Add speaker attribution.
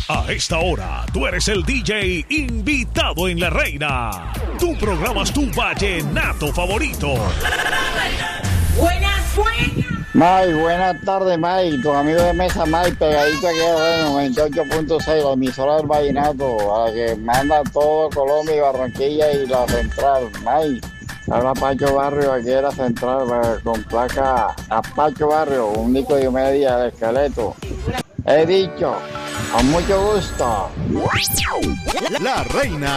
Speaker 1: A esta hora, tú eres el DJ invitado en La Reina. Tú programas tu vallenato favorito.
Speaker 2: Buenas, buenas.
Speaker 3: May, buenas tardes, May. Tu amigo de mesa, May, pegadito aquí a 98.6, la emisora del vallenato, a la que manda todo Colombia y Barranquilla y la central. May, habla Pacho Barrio aquí de la central, con placa a Pacho Barrio, un Nico y media de esqueleto. He dicho, con mucho gusto.
Speaker 4: La Reina